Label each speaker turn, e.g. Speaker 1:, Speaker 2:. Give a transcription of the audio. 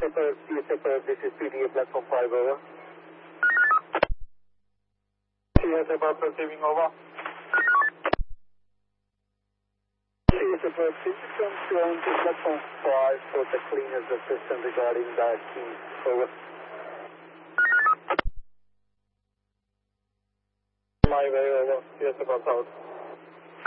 Speaker 1: CSFR, this is PDA platform 5 over. CSFR receiving over. CSFR, please come down to platform 5 for the cleaners assistant regarding the key. Over. My way over, CSFR south.